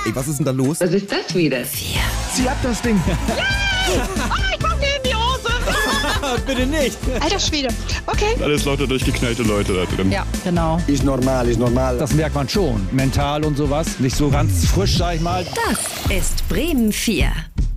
Ey, was ist denn da los? Was ist das wieder? Zieh ab das Ding. Ich komm dir in die Hose. Bitte nicht. Alter Schwede. Okay. Alles lauter durchgeknallte Leute da drin. Ja, genau. Ist normal, ist normal. Das merkt man schon. Mental und sowas. Nicht so ganz frisch, sag ich mal. Das ist Bremen 4.